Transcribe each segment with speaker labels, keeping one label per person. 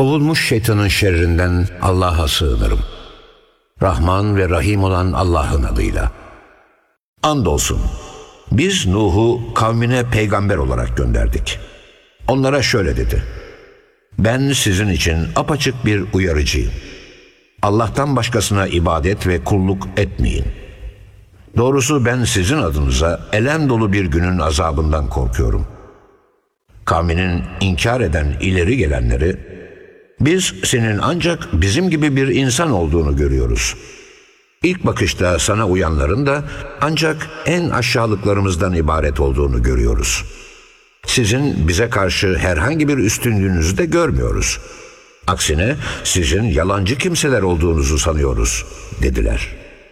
Speaker 1: Kovulmuş şeytanın şerrinden Allah'a sığınırım. Rahman ve Rahim olan Allah'ın adıyla. Andolsun, biz Nuh'u kavmine peygamber olarak gönderdik. Onlara şöyle dedi: ben sizin için apaçık bir uyarıcıyım. Allah'tan başkasına ibadet ve kulluk etmeyin. Doğrusu ben sizin adınıza elem dolu bir günün azabından korkuyorum. Kavminin inkar eden ileri gelenleri, biz senin ancak bizim gibi bir insan olduğunu görüyoruz. İlk bakışta sana uyanların da ancak en aşağılıklarımızdan ibaret olduğunu görüyoruz. Sizin bize karşı herhangi bir üstünlüğünüzü de görmüyoruz. Aksine sizin yalancı kimseler olduğunuzu sanıyoruz, dediler.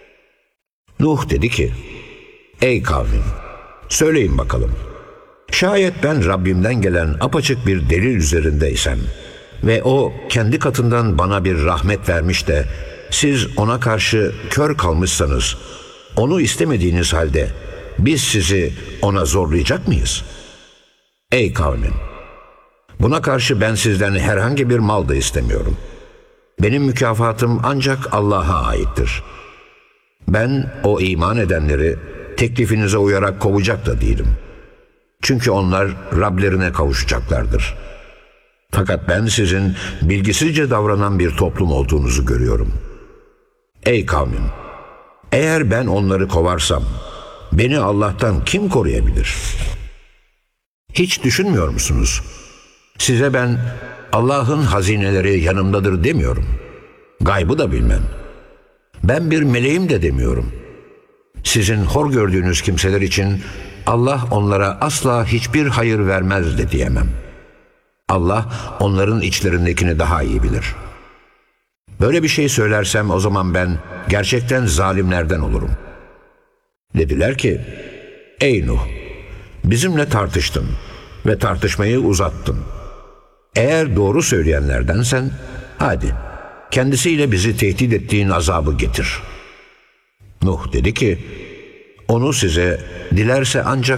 Speaker 1: Nuh dedi ki: ey kavmim, söyleyin bakalım. Şayet ben Rabbimden gelen apaçık bir delil üzerindeysem ve o kendi katından bana bir rahmet vermiş de siz ona karşı kör kalmışsanız, onu istemediğiniz halde biz sizi ona zorlayacak mıyız? Ey kavmim! Buna karşı ben sizden herhangi bir mal da istemiyorum. Benim mükafatım ancak Allah'a aittir. Ben o iman edenleri teklifinize uyarak kovacak da değilim. Çünkü onlar Rablerine kavuşacaklardır. Fakat ben sizin bilgisizce davranan bir toplum olduğunuzu görüyorum. Ey kavmim! Eğer ben onları kovarsam, beni Allah'tan kim koruyabilir? Hiç düşünmüyor musunuz? Size ben Allah'ın hazineleri yanımdadır demiyorum. Gaybı da bilmem. Ben bir meleğim de demiyorum. Sizin hor gördüğünüz kimseler için Allah onlara asla hiçbir hayır vermez de diyemem. Allah onların içlerindekini daha iyi bilir. Böyle bir şey söylersem o zaman ben gerçekten zalimlerden olurum. Dediler ki: ey Nuh! Bizimle tartıştın ve tartışmayı uzattın. Eğer doğru söyleyenlerdensen, hadi kendisiyle bizi tehdit ettiğin azabı getir. Nuh dedi ki: onu size dilerse ancak